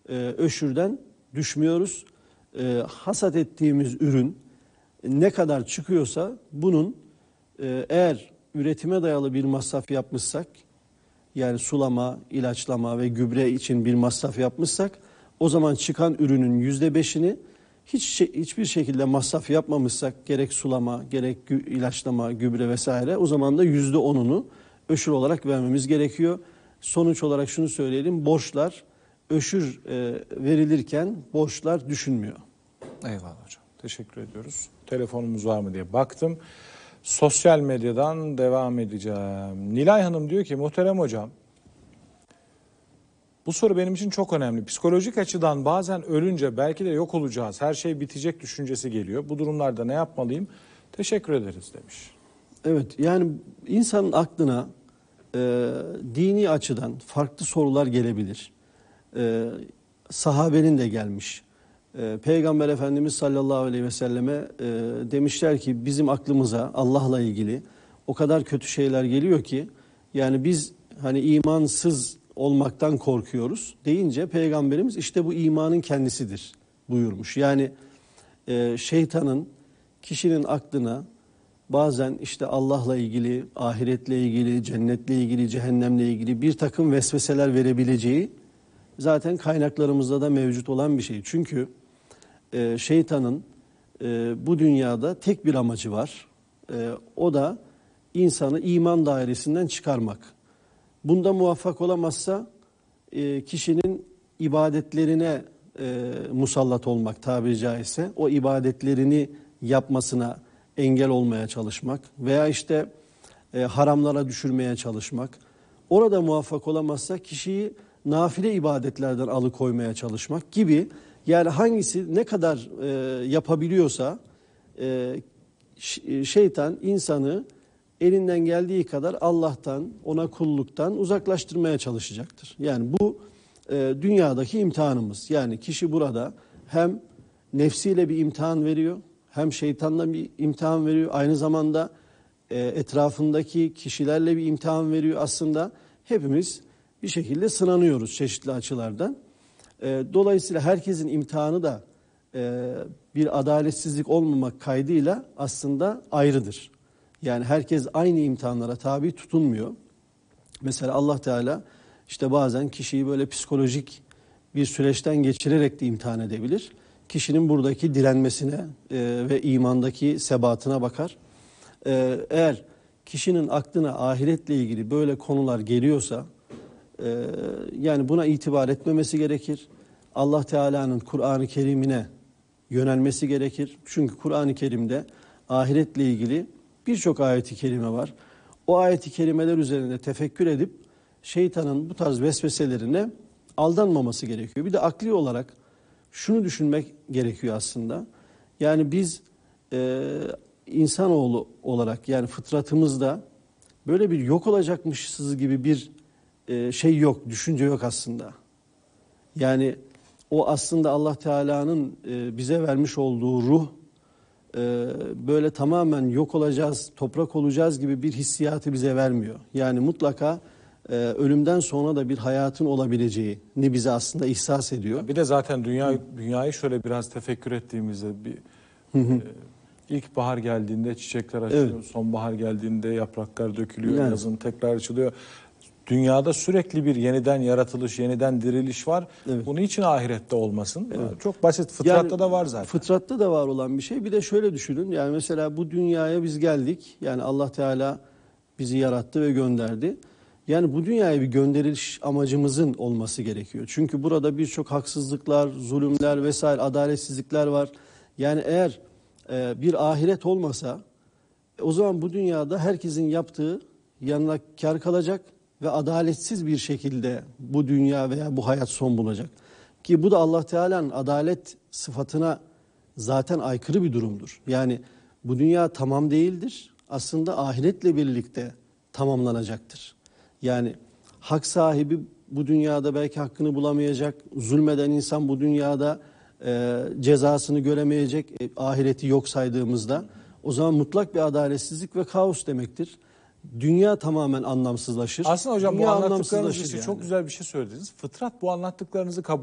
öşürden düşmüyoruz. Hasat ettiğimiz ürün ne kadar çıkıyorsa bunun eğer üretime dayalı bir masraf yapmışsak, yani sulama, ilaçlama ve gübre için bir masraf yapmışsak, o zaman çıkan ürünün %5'ini hiçbir şekilde masraf yapmamışsak, gerek sulama, gerek ilaçlama, gübre vesaire, o zaman da %10'unu öşür olarak vermemiz gerekiyor. Sonuç olarak şunu söyleyelim, borçlar öşür verilirken borçlar düşünmüyor. Eyvallah hocam. Teşekkür ediyoruz. Telefonumuz var mı diye baktım. Sosyal medyadan devam edeceğim. Nilay Hanım diyor ki, muhterem hocam, bu soru benim için çok önemli. Psikolojik açıdan bazen ölünce belki de yok olacağız, her şey bitecek düşüncesi geliyor. Bu durumlarda ne yapmalıyım? Teşekkür ederiz demiş. Evet, yani insanın aklına dini açıdan farklı sorular gelebilir. Sahabenin de gelmiş. Peygamber Efendimiz sallallahu aleyhi ve selleme demişler ki bizim aklımıza Allah'la ilgili o kadar kötü şeyler geliyor ki yani biz hani imansız olmaktan korkuyoruz deyince Peygamberimiz işte bu imanın kendisidir buyurmuş. Yani şeytanın kişinin aklına bazen işte Allah'la ilgili, ahiretle ilgili, cennetle ilgili, cehennemle ilgili bir takım vesveseler verebileceği zaten kaynaklarımızda da mevcut olan bir şey. Çünkü şeytanın bu dünyada tek bir amacı var. O da insanı iman dairesinden çıkarmak. Bunda muvaffak olamazsa kişinin ibadetlerine musallat olmak tabiri caizse, o ibadetlerini yapmasına engel olmaya çalışmak veya işte haramlara düşürmeye çalışmak. Orada muvaffak olamazsa kişiyi nafile ibadetlerden alıkoymaya çalışmak gibi, yani hangisi ne kadar yapabiliyorsa şeytan insanı elinden geldiği kadar Allah'tan, ona kulluktan uzaklaştırmaya çalışacaktır. Yani bu dünyadaki imtihanımız. Yani kişi burada hem nefsiyle bir imtihan veriyor, hem şeytanla bir imtihan veriyor. Aynı zamanda etrafındaki kişilerle bir imtihan veriyor. Aslında hepimiz bir şekilde sınanıyoruz çeşitli açılardan. Dolayısıyla herkesin imtihanı da bir adaletsizlik olmamak kaydıyla aslında ayrıdır. Yani herkes aynı imtihanlara tabi tutulmuyor. Mesela Allah Teala işte bazen kişiyi böyle psikolojik bir süreçten geçirerek de imtihan edebilir. Kişinin buradaki direnmesine ve imandaki sebatına bakar. Eğer kişinin aklına ahiretle ilgili böyle konular geliyorsa yani buna itibar etmemesi gerekir. Allah Teala'nın Kur'an-ı Kerim'ine yönelmesi gerekir. Çünkü Kur'an-ı Kerim'de ahiretle ilgili birçok ayet-i kerime var. O ayet-i kerimeler üzerinde tefekkür edip şeytanın bu tarz vesveselerine aldanmaması gerekiyor. Bir de akli olarak şunu düşünmek gerekiyor aslında. Yani biz insanoğlu olarak, yani fıtratımızda böyle bir yok olacakmışız gibi bir şey yok, düşünce yok aslında. Yani o aslında Allah Teala'nın bize vermiş olduğu ruh böyle tamamen yok olacağız, toprak olacağız gibi bir hissiyatı bize vermiyor. Yani mutlaka ölümden sonra da bir hayatın olabileceğini bize aslında ihsas ediyor. Bir de zaten dünyayı şöyle biraz tefekkür ettiğimizde ilkbahar geldiğinde çiçekler açılıyor, evet. Sonbahar geldiğinde yapraklar dökülüyor, yani. Yazın tekrar açılıyor. Dünyada sürekli bir yeniden yaratılış, yeniden diriliş var. Evet. Bu niçin ahirette olmasın? Evet. Çok basit, fıtratta yani, da var zaten. Fıtratta da var olan bir şey. Bir de şöyle düşünün, yani mesela bu dünyaya biz geldik. Yani Allah Teala bizi yarattı ve gönderdi. Yani bu dünyaya bir gönderiliş amacımızın olması gerekiyor. Çünkü burada birçok haksızlıklar, zulümler vesaire, adaletsizlikler var. Yani eğer bir ahiret olmasa o zaman bu dünyada herkesin yaptığı yanına kar kalacak ve adaletsiz bir şekilde bu dünya veya bu hayat son bulacak. Ki bu da Allah Teala'nın adalet sıfatına zaten aykırı bir durumdur. Yani bu dünya tamam değildir. Aslında ahiretle birlikte tamamlanacaktır. Yani hak sahibi bu dünyada belki hakkını bulamayacak. Zulmeden insan bu dünyada cezasını göremeyecek. Ahireti yok saydığımızda o zaman mutlak bir adaletsizlik ve kaos demektir. Dünya tamamen anlamsızlaşır. Aslında hocam dünya bu anlattıklarınız için çok güzel bir şey söylediniz. Fıtrat bu anlattıklarınızı kabul